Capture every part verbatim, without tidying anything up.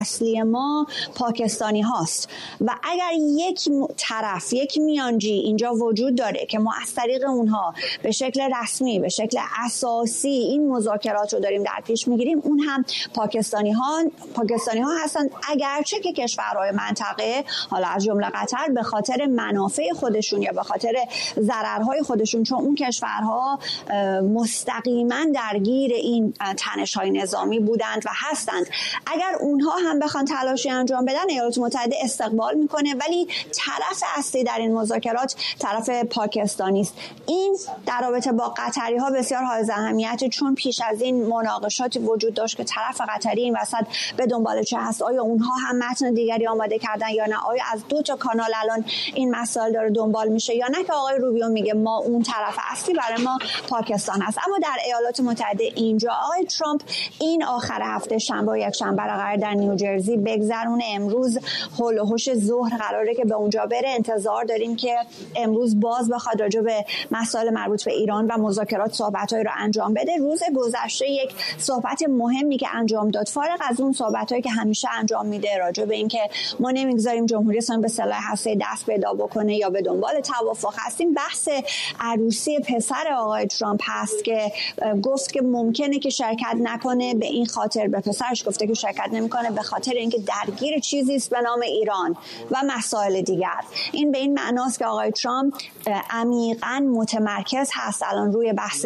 اصلی ما پاکستانی هاست و اگر یک طرف یک میانجی اینجا وجود داره که ما از طریق اونها به شکل رسمی به شکل اساسی این مذاکرات رو داریم در پیش میگیریم، اون هم پاکستانی ها پاکستانی ها هستن، اگرچه که کشورهای منطقه حالا از جمله قطر به خاطر منافع خودشون یا به خاطر ضررهای خودشون، چون اون کشورها مستقیما درگیر این تنش‌های نظامی بودند و هستند، اگر اونها هم بخوان تلاشی انجام بدن ایالات متحده استقبال میکنه، ولی طرف اصلی در این مذاکرات طرف پاکستانی است. این در رابطه با قطری ها بسیار حائز اهمیته، چون پیش از این مناقشاتی وجود داشت که طرف قطری این وسط به دنبال چه هست، آیا اونها هم متن دیگری آماده کردن یا نه، آیا از دو تا کانال الان این مسائل داره دنبال میشه یا نه، که آقای روبیو میگه ما اون طرف اصلی برای ما پاکستان هست. اما در ایالات متحده اینجا آقای ترامپ این آخر هفته شنبه و یک شنبه قرار در نیوجرسی بگذرونه. امروز هول و هوش ظهر قراره که به اونجا بره. انتظار داریم که امروز باز بخواد راجع به مسائل مربوط به ایران و مذاکرات صحبت‌هایی رو انجام بده. روز گذشته یک صحبت مهمی که انجام داد، فارغ از اون صحبت‌هایی که همیشه انجام میده راجع به اینکه ما نمیگذاریم جمهوری اسلامی به سلاح هسته دست پیدا بکنه یا به دنبال توافق هستیم، بحث عروسی پسر آقای ترامپ هست که گفت که ممکنه که شرکت نکنه، به این خاطر به پسرش گفته که شرکت نمی‌کنه به خاطر اینکه درگیر چیزی است به نام ایران و مسائل دیگر. این به این معناست که آقای ترامپ عمیقاً متمرکز هست الان روی بحث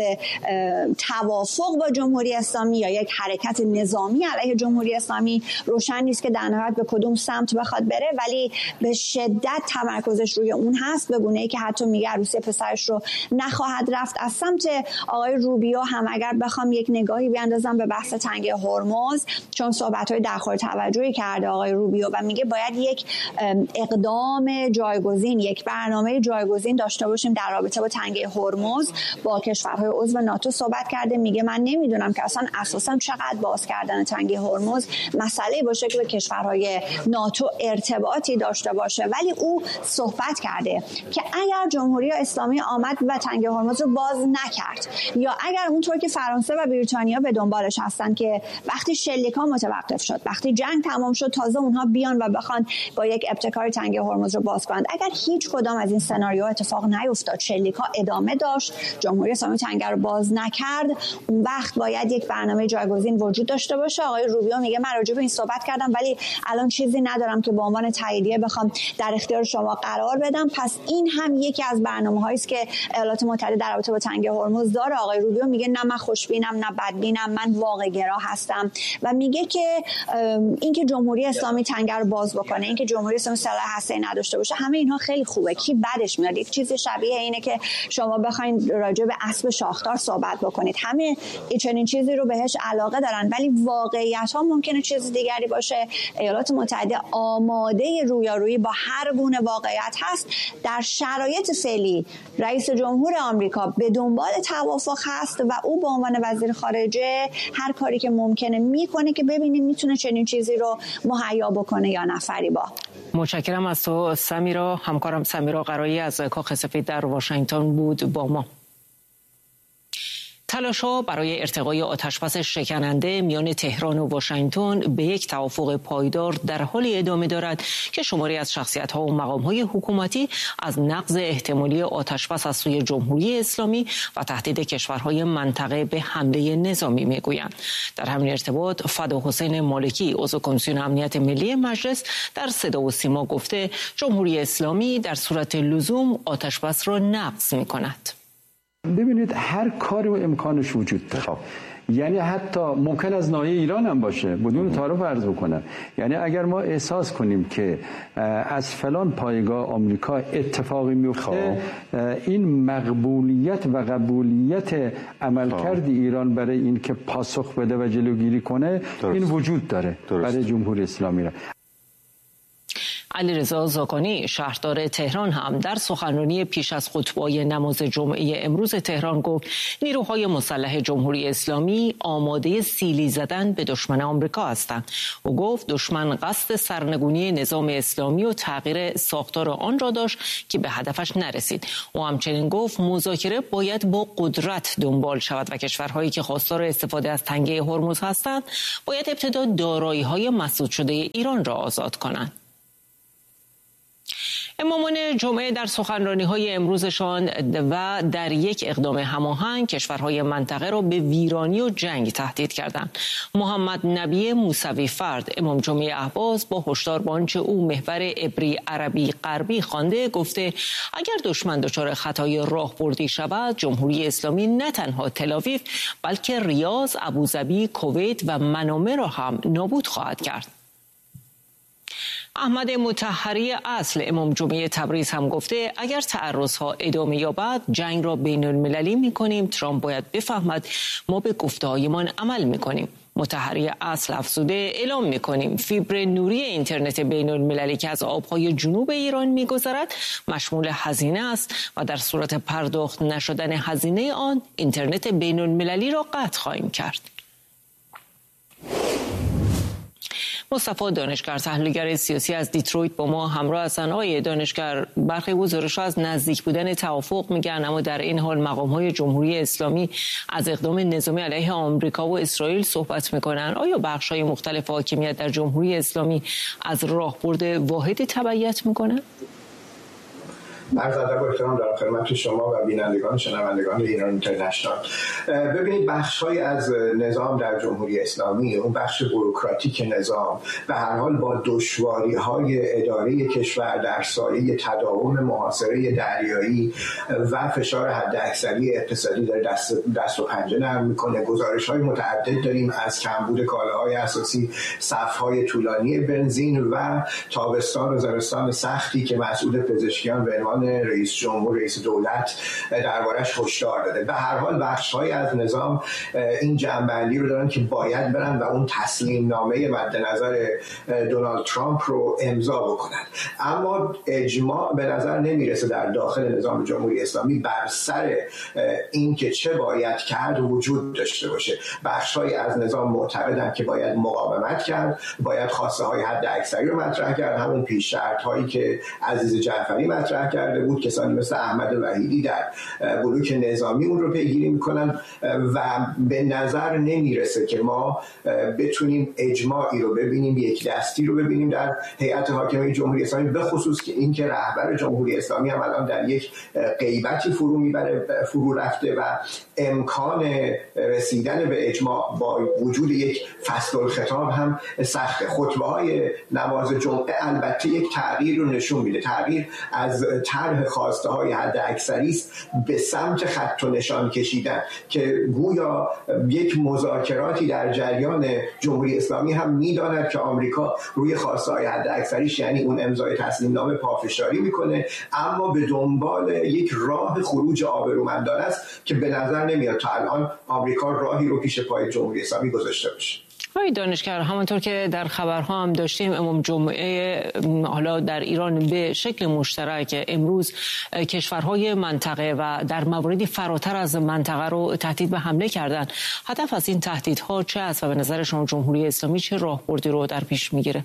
توافق با جمهوری اسلامی یا یک حرکت نظامی علیه جمهوری اسلامی. روشن نیست که در نهایت به کدوم سمت بخواد بره، ولی به شدت تمرکزش روی اون هست، به گونه‌ای که حتی میگه عروسی پسرش رو نخواهد رفت. از سمت آقای روبیو هم اگر بخوام یک نگاهی بیاندازم به بحث تنگه هرمز، چون صحبت‌های درخور توجهی کرده آقای روبیو و میگه باید یک اقدام جایگزین، یک برنامه جایگزین داشته باشیم در رابطه با تنگه هرمز. با کشورهای عضو ناتو صحبت کرده، میگه من نمیدونم که اصلا اساسا چقدر باز کردن تنگه هرمز مسئله با شکل کشورهای ناتو ارتباطی داشته باشه، ولی او صحبت کرده که اگر جمهوری اسلامی آمد و تنگه هرمز رو باز نکرد، یا اگر اونطور که فرانسه و بریتانیا به دنبالش هستن که وقتی شلیک‌ها متوقف شد، وقتی جنگ تمام شد، تازه اونها بیان و بخوان با یک ابتکار تنگه هرمز رو باز کنند، اگر هیچ کدام از این سناریوها اتفاق نیفتاد، شلیک‌ها ادامه داشت، جمهوری اسلامی تنگه رو باز نکرد، اون وقت باید یک برنامه جایگزین وجود داشته باشه. آقای روبیو میگه من راجع به این صحبت کردم ولی الان چیزی ندارم که به عنوان تاییدیه بخوام در اختیار شما قرار بدم. پس این هم یکی از برنامه‌هایی است که ایالات متحده در رابطه با تنگه هرمز داره. آقای روبیو میگه نه من خوشبینم نه بدبینم، من واقع‌گرا هستم و میگه که اینکه جمهوری اسلامی تنگه رو باز بکنه، اینکه جمهوری اسلامی سلاح هسته‌ای نداشته باشه، همه اینها خیلی خوبه، کی بعدش میاد. یک چیز شبیه اینه که شما بخواید راجع به اسب شاخدار صحبت بکنید، همه چنین چیزی رو بهش علاقه دارن، ولی واقعیت ها ممکنه چیز دیگری باشه. ایالات متحده آماده رویارویی با هر گونه واقعیت هست. در شرایط فعلی رئیس جمهور آمریکا به دنبال توافق هست و او به عنوان وزیر خارجه هر کاری که ممکنه میکنه که ببینیم میتونه چنین چیزی رو مهیا بکنه یا نه. فریبا، متشکرم از تو سمیرا. همکارم سمیرا قرایی از کاخ سفید در واشنگتن بود با ما. تلاش‌ها برای ارتقای آتشبس شکننده میان تهران و واشنگتن به یک توافق پایدار در حالی ادامه دارد که شماری از شخصیت‌ها و مقام‌های حکومتی از نقض احتمالی آتشبس از سوی جمهوری اسلامی و تهدید کشورهای منطقه به حمله نظامی میگویند. در همین ارتباط فدا حسین مالکی عضو کمیسیون امنیت ملی مجلس در صدا و سیما گفته جمهوری اسلامی در صورت لزوم آتشبس را نقض می‌کند. ببینید هر کاری و امکانش وجود داره. خب. یعنی حتی ممکن از ناحیه ایران هم باشه، بدون تعارف عرض بکنم. یعنی اگر ما احساس کنیم که از فلان پایگاه آمریکا اتفاقی میفته، این مقبولیت و قبولیت عملکرد ایران برای این که پاسخ بده و جلوگیری کنه، درست. این وجود داره درست. برای جمهوری اسلامی را. علیرضا زاکانی شهردار تهران هم در سخنرانی پیش از خطبه‌های نماز جمعه امروز تهران گفت نیروهای مسلح جمهوری اسلامی آماده سیلی زدن به دشمن آمریکا هستند. او گفت دشمن قصد سرنگونی نظام اسلامی و تغییر ساختار آن را داشت که به هدفش نرسید. او همچنین گفت مذاکره باید با قدرت دنبال شود و کشورهایی که خواستار استفاده از تنگه هرمز هستند باید ابتدا دارایی‌های مسدود شده ایران را آزاد کنند. امامان جمعه در سخنرانی‌های امروزشان و در یک اقدام هماهنگ کشورهای منطقه را به ویرانی و جنگ تهدید کردند. محمد نبی موسوی فرد امام جمعه اهواز با هشدار به آنچه او محور عبری عربی غربی خوانده گفته اگر دشمن دچار خطای راهبردی شود جمهوری اسلامی نه تنها تل‌آویو بلکه ریاض، ابوظبی، کویت و منامه را هم نابود خواهد کرد. احمد مطهری اصل امام جمعه تبریز هم گفته اگر تعرضها ادامه یابد جنگ را بین المللی می کنیم. ترامپ باید بفهمد ما به گفته‌هایمان عمل می کنیم. مطهری اصل افزوده اعلام می کنیم فیبر نوری اینترنت بین المللی که از آبهای جنوب ایران می گذرد مشمول هزینه است و در صورت پرداخت نشدن هزینه آن اینترنت بین المللی را قطع خواهیم کرد. مصطفی دانشگر تحلیلگر سیاسی از دیترویت با ما همراه هستند. آقای دانشگر برخی گزارش‌ها از نزدیک بودن توافق میگن اما در این حال مقام‌های جمهوری اسلامی از اقدام نظامی علیه آمریکا و اسرائیل صحبت میکنن. آیا بخش‌های مختلف حاکمیت در جمهوری اسلامی از راهبرد واحدی تبعیت میکنن؟ عرض ادب و احترام دارم خدمت شما و بینندگان شنوندگان ایران اینترنشنال. ببینید بخش‌های از نظام در جمهوری اسلامی، اون بخش بوروکراتیک نظام به هر حال با دشواری‌های اداره کشور در سایه تداوم محاصره دریایی و فشار حداکثری اقتصادی داره دست دست و پنجه نرم می‌کنه. گزارش‌های متعدد داریم از کمبود کالاهای اساسی، صف‌های طولانی بنزین و تابستان و زمستان سختی که مسئول پزشکیان به عنوان رئیس جمهور رئیس دولت دربارش هشدار داده. به هر حال بخش‌های از نظام این جنبندی رو دارن که باید برن و اون تسلیم نامه مد نظر دونالد ترامپ رو امضا بکنن. اما اجماع به نظر نمیرسه در داخل نظام جمهوری اسلامی بر سر این که چه باید کرد وجود داشته باشه. بخش‌های از نظام معتقدن که باید مقاومت کرد، باید خواسته های حد اکثری رو مطرح کرد، همون پیش شرط هایی که عزیز جعفری مطرح کرده بود. کسانی مثل احمد وحیدی در بلوک نظامی اون رو پیگیری میکنن و به نظر نمیرسه که ما بتونیم اجماعی رو ببینیم، یک دستی رو ببینیم در هیئت حاکمه جمهوری اسلامی، به خصوص که این که رهبر جمهوری اسلامی هم الان در یک غیبتی فرو میبره فرو رفته و امکان رسیدن به اجماع با وجود یک فصل الخطاب هم سخته. خطبه های نماز جمعه البته یک تغییر رو نشون میده، تغییر از طرح خواسته های حد اکثری است به سمت خط و نشان کشیدن که گویا یک مذاکراتی در جریان جمهوری اسلامی هم میداند که آمریکا روی خواسته های حد اکثریش یعنی اون امضای تسلیم نامه پافشاری میکنه، اما به دنبال یک راه خروج آبرومندانه است که به نظر نمیاد تا الان آمریکا راهی رو پیش پای جمهوری اسلامی گذاشته باشه. آقای دانشگر همانطور که در خبرها هم داشتیم امام جمعه حالا در ایران به شکل مشترک امروز کشورهای منطقه و در مواردی فراتر از منطقه رو تهدید به حمله کردن. هدف از این تهدیدها چه است و به نظر شما جمهوری اسلامی چه راهبردی رو در پیش میگیره؟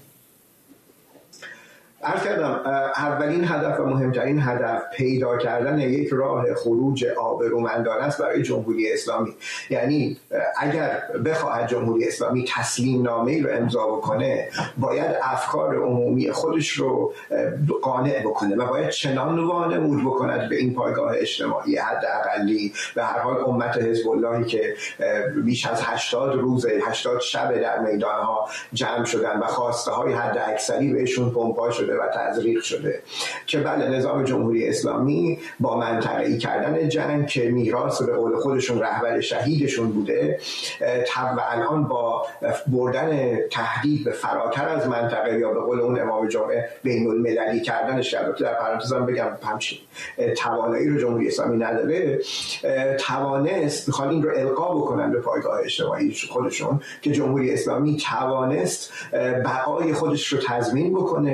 عرض کردم اولین هدف و مهمترین هدف پیدا کردن یک راه خروج آبرومندانه است برای جمهوری اسلامی. یعنی اگر بخواهد جمهوری اسلامی تسلیم نامه‌ای رو امضا بکنه باید افکار عمومی خودش رو قانع بکنه و باید چنان وانمود بکند به این پایگاه اجتماعی حداقلی. به هر حال امت حزب اللهی که بیش از هشتاد روز هشتاد شب در میدانها جمع شدن و خواسته های حد اکثری بهشون پمپا شده و تزریق شده که بله نظام جمهوری اسلامی با منطقه‌ای کردن جنگ که میراث به قول خودشون رهبر شهیدشون بوده و الان با بردن تهدید به فراتر از منطقه یا به قول اون امام جمعه بین المللی کردنش، البته در پرانتزم بگم همچین توانایی رو جمهوری اسلامی نداره، توانست میخوان این رو القا بکنن به پایگاه اجتماعی خودشون که جمهوری اسلامی توانست بقای خودش رو تضمین بکنه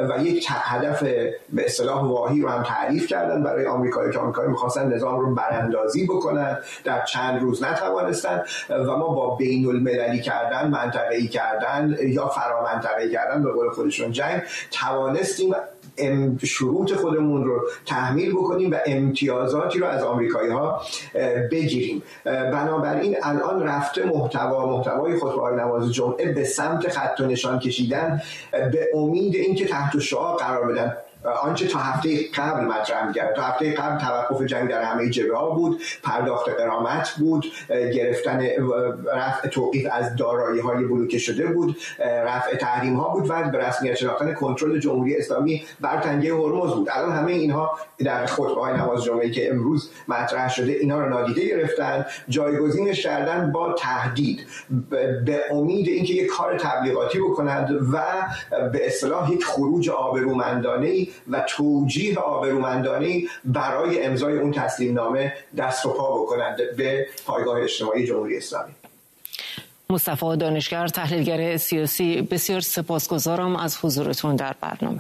و یک هدف به اصطلاح واهی رو هم تعریف کردن برای آمریکایی که آمریکایی می‌خواستن نظام رو براندازی بکنن، در چند روز نتوانستن و ما با بین المللی کردن، منطقه‌ای کردن یا فرامنطقه‌ای کردن به قول خودشون جنگ توانستیم شروط خودمون رو تحمیل بکنیم و امتیازاتی رو از آمریکایی‌ها بگیریم. بنابراین الان رفته محتوا محتوای خطبه‌های نماز جمعه به سمت خط و نشان کشیدن به امید اینکه تحت شعاع قرار بدن آنچه تا هفته قبل مطرح می‌کرد. تا هفته قبل توقف جنگ در همه جبهه‌ها بود، پرداخت غرامت بود، گرفتن رفع توقیف از دارایی‌های بلوکه شده بود، رفع تحریم‌ها بود و به رسمیت شناختن کنترل جمهوری اسلامی بر تنگه هرمز بود. الان همه اینها در خطبه‌های نماز جمعه‌ای که امروز مطرح شده اینا رو نادیده گرفتن، جایگزینش کردن با تهدید به امید اینکه یک کار تبلیغاتی بکنند و به اصطلاح یک خروج آبرومندانه‌ای و توجیه آبرومندانه‌ای برای امضای اون تسلیم نامه دست و پا بکنند به پایگاه اجتماعی جمهوری اسلامی. مصطفی دانشگر، تحلیلگر سیاسی، بسیار سپاسگزارم از حضورتون در برنامه.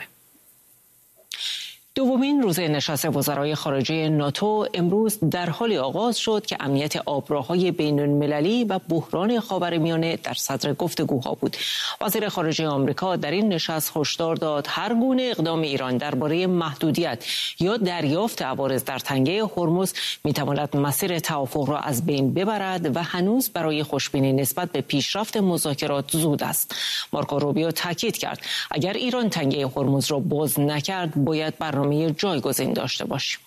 دومین روز نشست وزرای خارجه ناتو امروز در حال آغاز شد که امنیت آبراهای بین المللی و بحران خاورمیانه در صدر گفتگوها بود. وزیر خارجه آمریکا در این نشست هشدار داد هر گونه اقدام ایران درباره محدودیت یا دریافت عوارض در تنگه هرمز میتواند مسیر توافق را از بین ببرد و هنوز برای خوشبینی نسبت به پیشرفت مذاکرات زود است. مارکو روبیو تاکید کرد اگر ایران تنگه هرمز را باز نکرد باید برنامه جایگزین داشته باشیم.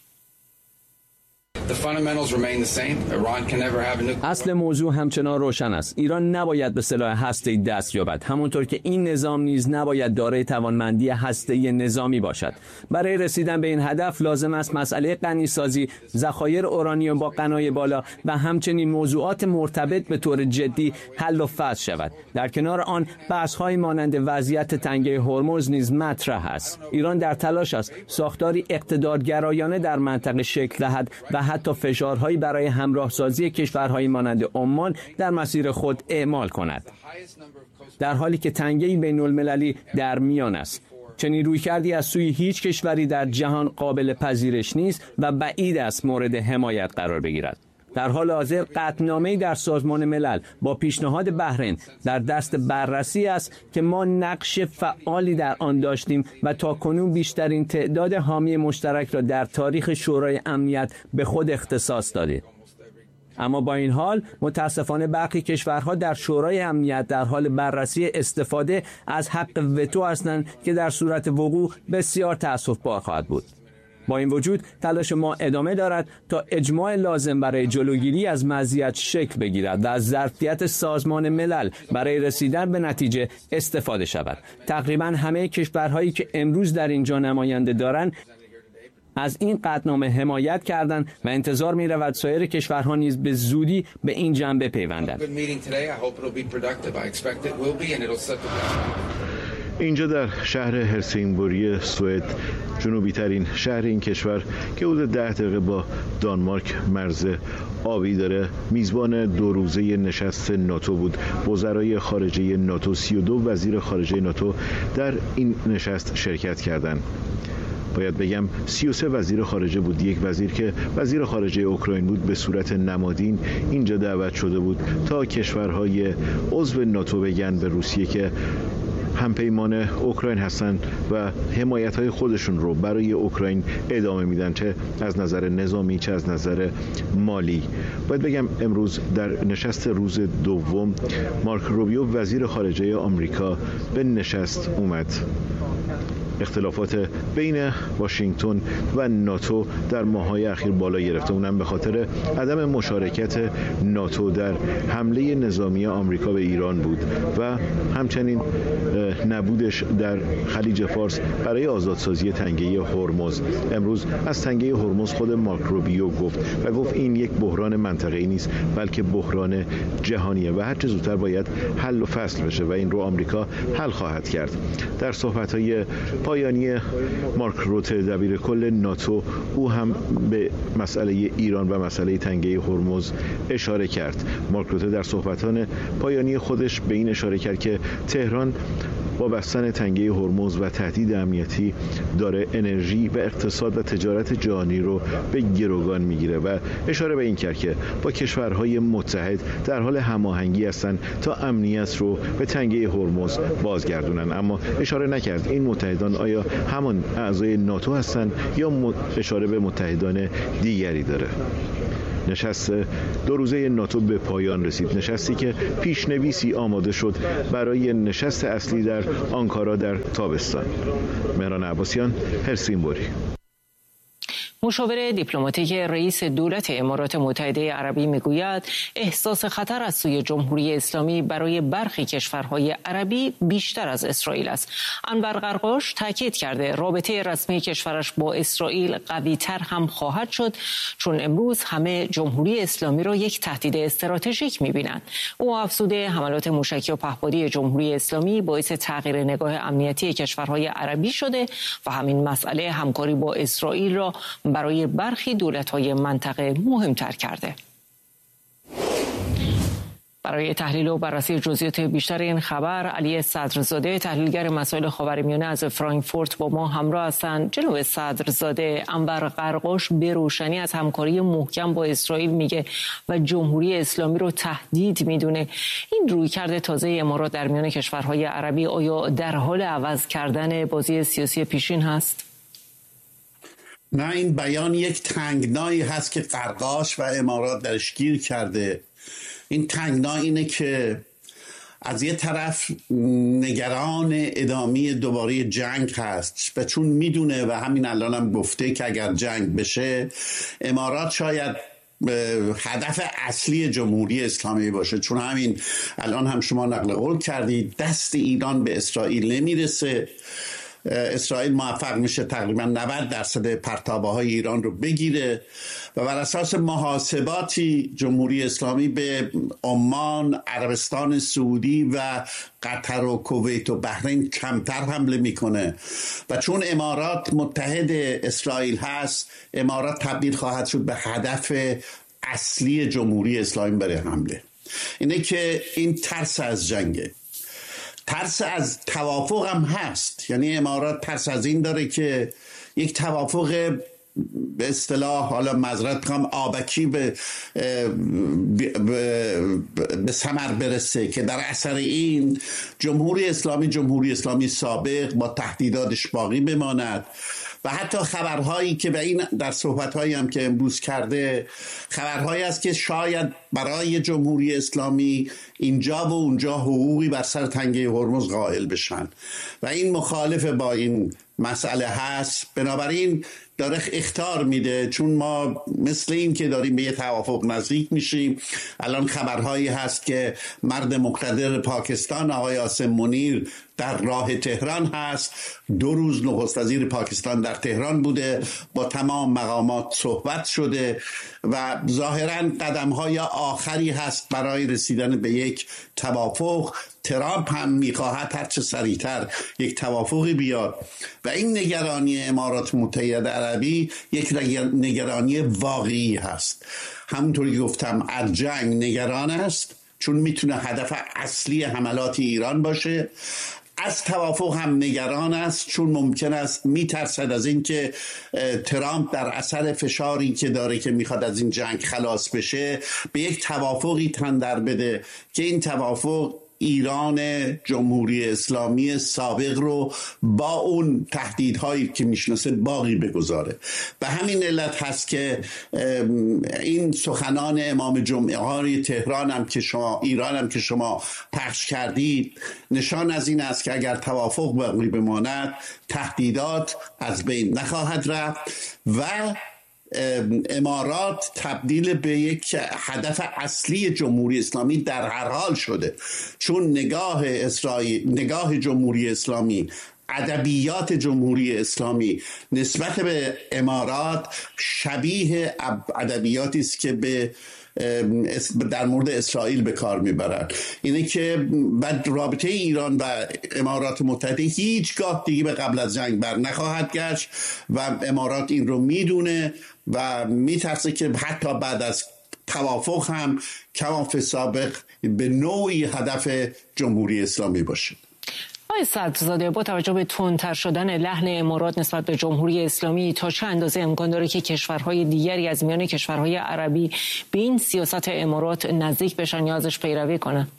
اصل موضوع همچنان روشن است. ایران نباید به سلاح هسته‌ای دست یابد، همونطور که این نظام نیز نباید دارای توانمندی هسته‌ای نظامی باشد. برای رسیدن به این هدف لازم است مسئله غنی‌سازی، ذخایر اورانیوم با غنای بالا و همچنین موضوعات مرتبط به طور جدی حل و فصل شود. در کنار آن بحث‌های مانند وضعیت تنگه هرمز نیز مطرح است. ایران در تلاش است ساختاری اقتدارگرایانه در منطقه شکل دهد و حتی فشارهایی برای همراهسازی کشورهای مانند عمان در مسیر خود اعمال کند، در حالی که تنگه‌ای بین المللی در میان است. چنین رویکردی از سوی هیچ کشوری در جهان قابل پذیرش نیست و بعید است مورد حمایت قرار بگیرد. در حال حاضر قطعنامه‌ای در سازمان ملل با پیشنهاد بحرین در دست بررسی است که ما نقش فعالی در آن داشتیم و تاکنون بیشترین تعداد حامی مشترک را در تاریخ شورای امنیت به خود اختصاص دادیم. اما با این حال متاسفانه برخی کشورها در شورای امنیت در حال بررسی استفاده از حق وتو هستند که در صورت وقوع بسیار تأسف‌بار خواهد بود. با این وجود تلاش ما ادامه دارد تا اجماع لازم برای جلوگیری از مزیت شکل بگیرد و از ظرفیت سازمان ملل برای رسیدن به نتیجه استفاده شود. تقریبا همه کشورهایی که امروز در اینجا نماینده دارند از این قطعنامه حمایت کردند و انتظار می رود سایر کشورها نیز به زودی به این جنبه پیوندند. اینجا در شهر هلسینگبوری سوئد، جنوبی ترین شهر این کشور که حدود ده دقیقه با دانمارک مرز آبی داره، میزبان دو روزه نشست ناتو بود. وزرای خارجه ناتو، سی و دو وزیر خارجه ناتو در این نشست شرکت کردند. باید بگم سی و سه وزیر خارجه بود. یک وزیر که وزیر خارجه اوکراین بود به صورت نمادین اینجا دعوت شده بود تا کشورهای عضو ناتو بگن به روسیه که همپیمان اوکراین هستند و حمایت‌های خودشون رو برای اوکراین ادامه میدن، چه از نظر نظامی چه از نظر مالی. باید بگم امروز در نشست روز دوم مارک روبیو وزیر خارجه آمریکا به نشست اومد. اختلافات بین واشنگتن و ناتو در ماه‌های اخیر بالا گرفته، اونم به خاطر عدم مشارکت ناتو در حمله نظامی آمریکا به ایران بود و همچنین نبودش در خلیج فارس برای آزادسازی تنگه هرمز. امروز از تنگه هرمز خود مارک روبیو گفت و گفت این یک بحران منطقه‌ای نیست بلکه بحران جهانیه و هر چه زودتر باید حل و فصل بشه و این رو آمریکا حل خواهد کرد. در صحبت‌های پایانی مارک روته دبیر کل ناتو او هم به مسئله ایران و مسئله تنگه هرمز اشاره کرد. مارک روته در صحبتان پایانی خودش به این اشاره کرد که تهران با بستن تنگه هرمز و تهدید امنیتی داره انرژی و اقتصاد و تجارت جهانی رو به گروگان میگیره و اشاره به این کرد که با کشورهای متحد در حال هماهنگی هستند تا امنیت رو به تنگه هرمز بازگردونن، اما اشاره نکرد این متحدان آیا همان اعضای ناتو هستند یا اشاره به متحدان دیگری داره. نشست دو روزه ناتو به پایان رسید، نشستی که پیشنویسی آماده شد برای نشست اصلی در آنکارا در تابستان. مهران عباسیان، هلسینگبوری. مشاور دیپلماتیک رئیس دولت امارات متحده عربی میگوید احساس خطر از سوی جمهوری اسلامی برای برخی کشورهای عربی بیشتر از اسرائیل است. انور قرقاش تاکید کرده رابطه رسمی کشورش با اسرائیل قوی‌تر هم خواهد شد، چون امروز همه جمهوری اسلامی را یک تهدید استراتژیک می‌بینند. او افزوده حملات موشکی و پهپادی جمهوری اسلامی باعث تغییر نگاه امنیتی کشورهای عربی شده و همین مسئله همکاری با اسرائیل را برای برخی دولت‌های منطقه مهمتر کرده. برای تحلیل و بررسی جزئیات بیشتر این خبر، علی صدرزاده تحلیلگر مسائل خاورمیانه از فرانکفورت با ما همراه هستند. جناب صدرزاده، انور قرقاش به روشنی از همکاری محکم با اسرائیل میگه و جمهوری اسلامی رو تهدید میدونه. این رویکرد تازه امارات در میان کشورهای عربی آیا در حال عوض کردن بازی سیاسی پیشین هست؟ نه، این بیان یک تنگنایی هست که قرقاش و امارات درش گیر کرده. این تنگنا اینه که از یه طرف نگران ادامه دوباره جنگ هست و چون میدونه و همین الان هم گفته که اگر جنگ بشه امارات شاید هدف اصلی جمهوری اسلامی باشه، چون همین الان هم شما نقل قول کردید دست ایران به اسرائیل نمیرسه. اسرائیل موفق میشه تقریبا نود درصد پرتابه های ایران رو بگیره و بر اساس محاسباتی جمهوری اسلامی به عمان، عربستان سعودی و قطر و کویت و بحرین کمتر حمله میکنه و چون امارات متحد اسرائیل هست، امارات تبدیل خواهد شد به هدف اصلی جمهوری اسلامی برای حمله. اینه که این ترس از جنگه. ترس از توافق هم هست، یعنی امارات ترس از این داره که یک توافق به اصطلاح حالا معذرت میخوام آبکی به به ثمر برسه که در اثر این جمهوری اسلامی جمهوری اسلامی سابق با تهدیداتش باقی بماند و حتی خبرهایی که به این در صحبتهایی هم که امروز کرده خبرهایی است که شاید برای جمهوری اسلامی اینجا و اونجا حقوقی بر سر تنگه هرمز قائل بشن و این مخالف با این مسئله هست. بنابراین داره اخطار میده، چون ما مثل این که داریم به یه توافق نزدیک میشیم. الان خبرهایی هست که مرد مقتدر پاکستان آقای عاصم منیر در راه تهران هست. دو روز نخست وزیر پاکستان در تهران بوده، با تمام مقامات صحبت شده و ظاهراً قدم‌های آخری هست برای رسیدن به یک توافق. ترامپ هم میخواهد هر چه سریعتر یک توافقی بیاد و این نگرانی امارات متحده عربی یک نگرانی واقعی هست. همونطوری که گفتم از جنگ نگران است، چون میتونه هدف اصلی حملات ایران باشه. از توافق هم نگران است، چون ممکن است میترسد از این که ترامپ در اثر فشاری که داره که میخواد از این جنگ خلاص بشه به یک توافقی تن در بده که این توافق ایران جمهوری اسلامی سابق رو با اون تهدیدهایی که میشناسه باقی بگذاره. به همین علت هست که این سخنان امام جمعه تهران هم که شما ایران هم که شما پخش کردید نشان از این است که اگر توافق باقی بماند تهدیدات از بین نخواهد رفت و امارات تبدیل به یک هدف اصلی جمهوری اسلامی در هر حال شده، چون نگاه اسرائیل، نگاه جمهوری اسلامی، ادبیات جمهوری اسلامی نسبت به امارات شبیه ادبیاتی است که به در مورد اسرائیل به کار میبرن. اینه که بعد رابطه ایران و امارات متحده هیچگاه دیگه به قبل از جنگ بر نخواهد گشت و امارات این رو میدونه و میترسه که حتی بعد از توافق هم کماف سابق به نوعی هدف جمهوری اسلامی باشه. آقای صدرزاده، با توجه به تندتر شدن لحن امارات نسبت به جمهوری اسلامی، تا چه اندازه امکان داره که کشورهای دیگری از میان کشورهای عربی به این سیاست امارات نزدیک بشن یا ازش پیروی کنن؟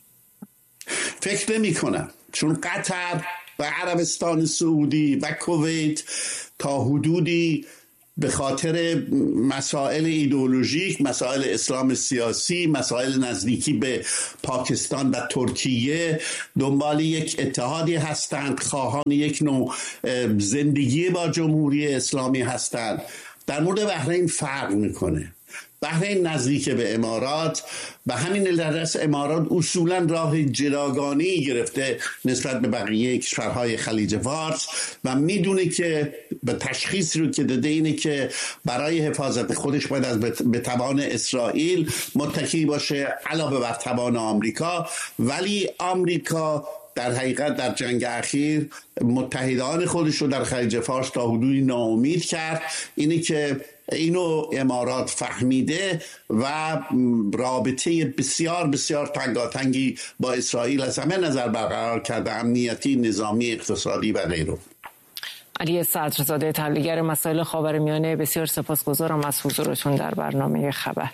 فکر نمی کنم، چون قطر و عربستان سعودی و کویت تا حدودی به خاطر مسائل ایدئولوژیک، مسائل اسلام سیاسی، مسائل نزدیکی به پاکستان و ترکیه دنبال یک اتحادی هستند، خواهان یک نوع زندگی با جمهوری اسلامی هستند. در مورد بحرین فرق میکنه. بحرین نزدیک به امارات و همین علت امارات اصولا راه جداگانه‌ای گرفته نسبت به بقیه کشورهای خلیج فارس و میدونه که به تشخیصی رو که داده اینه که برای حفاظت خودش باید از به توان اسرائیل متکی باشه علاوه بر توان آمریکا. ولی آمریکا در حقیقت در جنگ اخیر متحدان خودش رو در خلیج فارس تا حدودی ناامید کرد. اینه که اینو امارات فهمیده و رابطه بسیار بسیار تنگاتنگی با اسرائیل از همه نظر برقرار کرده، امنیتی، نظامی، اقتصادی و غیره. علی صدرزاده، تحلیلگر مسائل خاورمیانه، بسیار سپاسگزارم از حضورتون در برنامه خبر.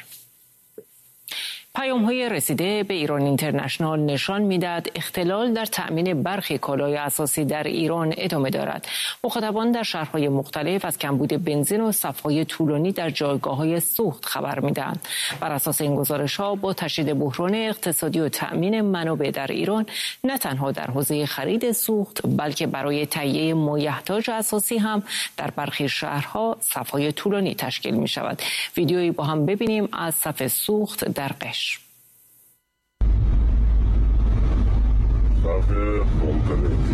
پیام‌های رسیده به ایران اینترنشنال نشان می‌دهد اختلال در تأمین برخی کالای اساسی در ایران ادامه دارد. مخاطبان در شهرهای مختلف از کمبود بنزین و صف‌های طولانی در جایگاه‌های سوخت خبر می‌دهند. بر اساس این گزارش‌ها با تشدید بحران اقتصادی و تأمین منابع در ایران، نه تنها در حوزه خرید سوخت بلکه برای تهیه مایحتاج اساسی هم در برخی شهرها صف‌های طولانی تشکیل می‌شود. ویدیویی با هم ببینیم از صف سوخت در قشم. صف مختلف